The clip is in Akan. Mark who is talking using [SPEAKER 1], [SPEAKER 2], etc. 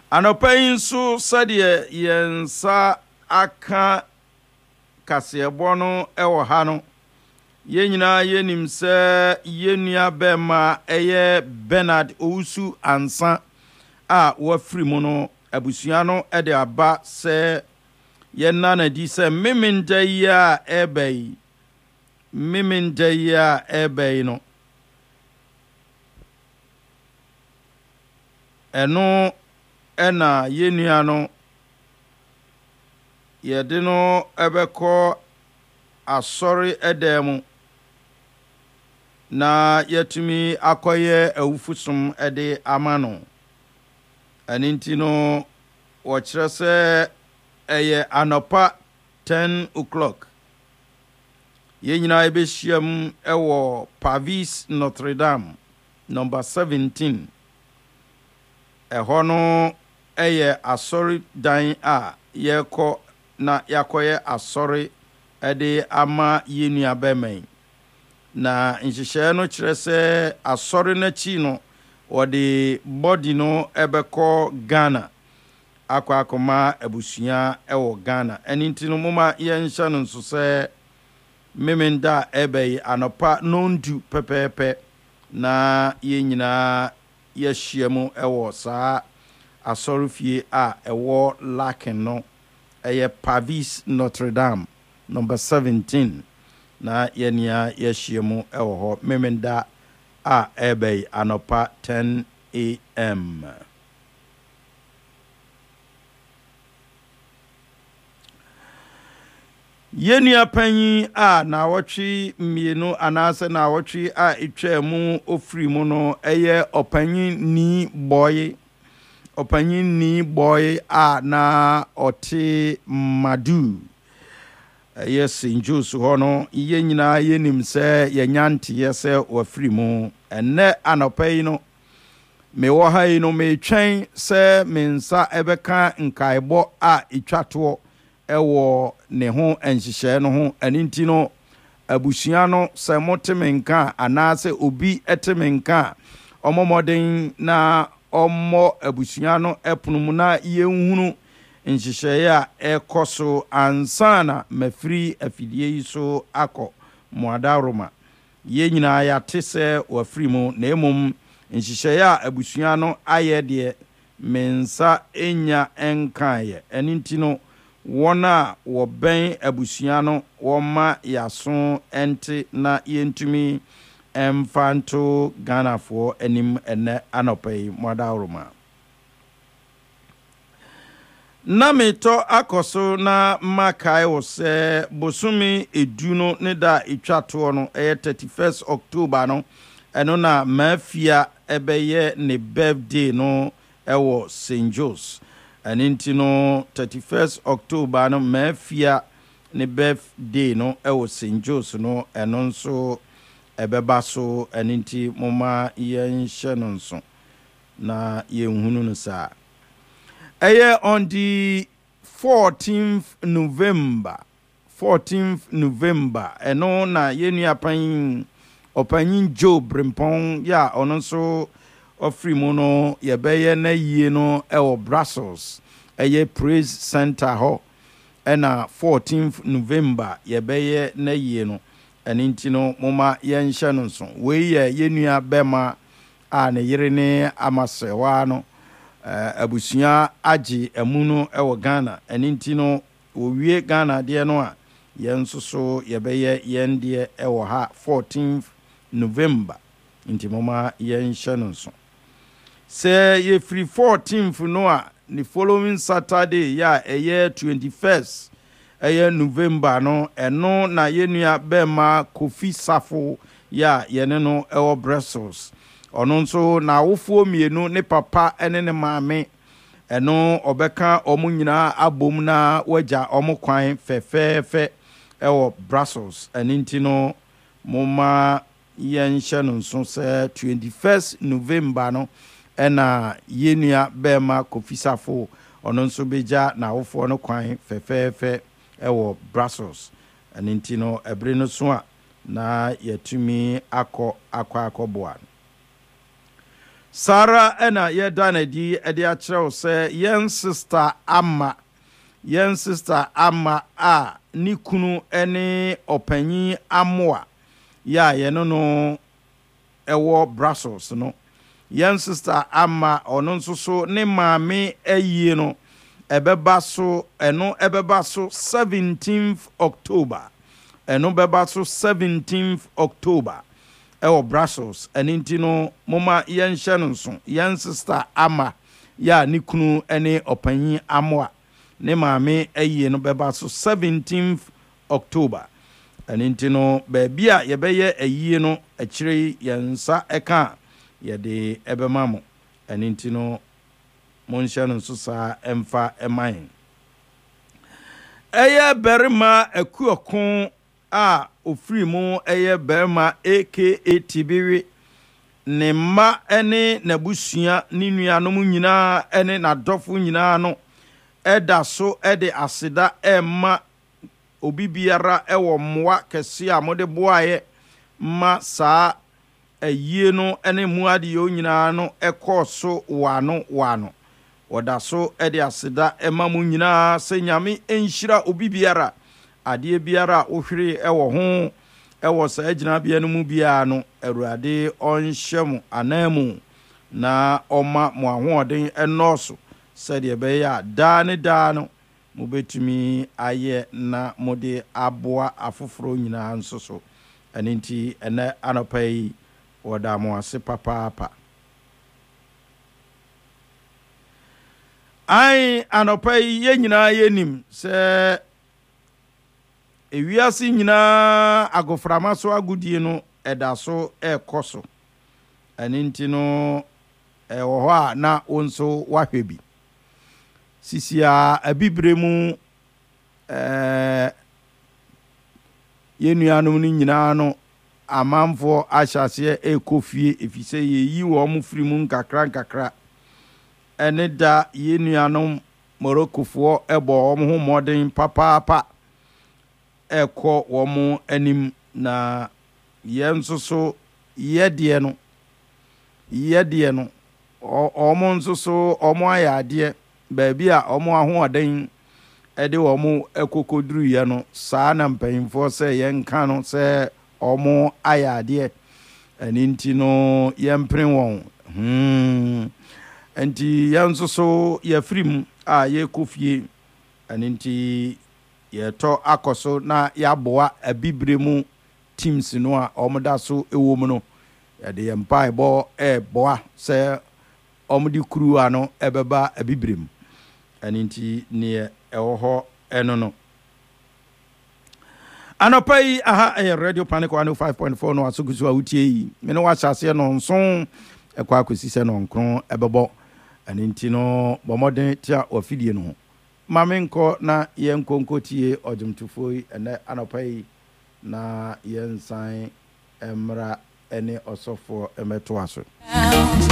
[SPEAKER 1] Anopayin so sadie yensa aka kasebo no ewo ha no yenyina yenim se yenua bema eye Bernard Owusu ansa a wafiri mu no abusua no de aba se yenna na di se memenda ya ebei no eno ena yenua no yede no ebeko asori edemu na yetumi akoye awufusum ede amano aninti no wokyere se eye anopa 10 o'clock yenyina ebehyiam ewo Pavis Notre Dame number 17 ehono eye asori dan a yeko na yakoye asori ede ama yenua bemen na nhihye no kyerɛ sɛ asɔre na chi no wɔde body no ebekɔ Ghana akwa abusua ɛwɔ Ghana ɛninti no moma yɛnhyɛ no nso sɛ memenda ɛbɛyi anopa nondu pɛpɛɛpɛ na yɛnyina yɛhyia mu ɛwɔ saa asɔre fie a ɛwɔ Laken no ɛyɛ Pavis Notre Dame number 17 na yenia yɛhyia mu ɛwɔ hɔ memenda a ɛbɛyi anopa 10 a.m. Yenua panyi a na wɔtwe mienu anase na wɔtwe a etwa mu ofiri mu no ɛyɛ opanyi ni boy a na ɔte Madu yes St. ho no yenyina yenim sɛ yɛnyante yɛsɛ wafiri mu enne anopai no me wo ha yi no me twɛn sɛ mensa ɛbɛka nkaebɔ a etwato ɛwɔ ne ho enhyehyɛ no ho aninti no abusua no sɛ motemenka anase obi etemenka ɔmɔmɔden na ɔmmɔ abusua no ɛpono na yenhunu nhyehyɛ a ɛkɔso ansana mafiri afidie yi so akɔ moadaroma yenyina yate sɛ wafiri mu na emom nhyehyɛ a abusua no ayɛ de mensa enya enkae aninti no wona wɔbɛn abusua no wɔma yaso ente na yentumi emfanto Ghanafoɔ anim ene anopai moadaroma na meto akoso na makai wo se bosumi edu no ne da etwato no 31st October no eno na mafia ebeye ne birthday no ewo St. Joe's aninti no 31st October no mafia ne birthday no ewo St. Joe's no eno nso ebeba so aninti moma yenhye no nso na yenhunu no saa on the 14th November eno na yenua opanyin Joe Brimpong ya ono so ofri mu no yebeye na yie no ewo Brussels Praise Center ho ena 14th November yebeye na yie no aninti no moma yenhye no so we yenua bema a ne yere ne amasewa no abusua agi amuno ewo Ghana aninti no owie Ghana de no a yensoso yebeye yende ewo ha 14th November inti mama yenhye no so se ye free 14th no a the following Saturday ya 21st November no eno na yenua bema Kofi Safo ya yene no ewo Brussels ono nso na wofuo mienu ne papa ene ne maame eno obeka omunyina abom na waja omukwan fefefe ewo Brussels aninti no moma yenhye no nso se 21st November no ena yenua bema Kofi Safo ono nso beja na wofuo no kwan fefefe ewo Brussels aninti no ebre no so na yetumi akọ boa Sara ena ye danadi ede a kyerɛw sɛ yen sister ama a ni kunu ene opanyin amoa ya ye no ɛwɔ Brussels no yen sister ama ɔno nso so ne maame ayie no ɛbɛba so 17th October ɛno bɛba so 17th October ɛwɔ Brussels ɛne nti no moma yɛnhyɛ no nso yen sister ama ya ne kunu ene opanyin amoa ne maame ayie no bɛba so 17th October ɛne nti no baabi a yɛbɛyɛ ayie no akyire yɛnsa ɛka yɛde ɛbɛma mo ɛne nti no monhyɛ no nso saa ɛmfa ɛman ɛyɛ berima akuoko a ofiri mu ɛyɛ berima aka Tibiri ne mma ɛne n'abusua ne nuanom nyinaa ɛne n'adɔfo nyinaa no ɛda so ɛde aseda ɛma obi biara ɛwɔ mmoa kɛse a mode boaeɛ ma saa ayie no ɛne mu adeɛ nyinaa no ɛkɔ so wano wɔda so ɛde aseda ɛma mu nyinaa sɛ nyame ɛnhyira obi biara adeɛ biara wohwere ɛwɔ ho ɛwɔ saa gyinabea no mu biara no Awurade ɔnhyɛ mo anamu na ɔma mo ahoɔden ɛnɔɔso sɛdeɛ ɛbɛyɛ a daa ne daa no mobɛtumi ayɛ na mode aboa afoforo nyinaa nso so ɛne nti ɛnɛ anɔpa yi wɔda mo ase papaapa ai anɔpa yi yɛ nyinaa yɛnim sɛ ewiase nyinaa agoframa so agudie no ɛda so ɛkɔ so ɛne nti no ɛwɔ hɔ a na wo nso wahwɛ bi sisia abibre mu yenuanom no nyinaa no amanfo ahyase ekofie efise yeyi wo mo firi mu nkakra ene da yenuanom Moroccofoɔ ɛbɔ wo ho modern papaapa ɛkɔ wo mo anim na yenso so yɛdeɛ no ɔmo nso so ɔmo ayade baabi a ɔmo ahoɔden ɛde ɔmo ɛkokoduru yɛ no saa na mpanyimfoɔ sɛ yɛnka no sɛ ɔmo ayade ɛne nti no yɛmpere wɔn nti yɛnso so yɛfirim a yɛkɔfie ɛne nti yɛtɔ akɔso na yɛaboa abibre mu teams no a ɔmo da so ɛwɔ mu no yɛde yɛmpa ɛbɔ ɛboa sɛ ɔmo de kuruwa no ɛbɛba abibre mu ɛne nti ne ɛwɔ hɔ ɛno no anɔpa yi aha ɛyɛ Radio Panic 105.4 no asokusu a wotie yi me ne wahyase no nso ɛkɔ akɔsi sɛ no nkron ɛbɛbɔ ɛne nti no bɔmɔden tia ofidie no ho mame nkɔ na yɛnkɔnkɔtie ɔdwomtofo yi ɛnɛ anɔpa yi na yɛnsan mmra ɛne ɔsɔfoɔ ɛmɛtoa so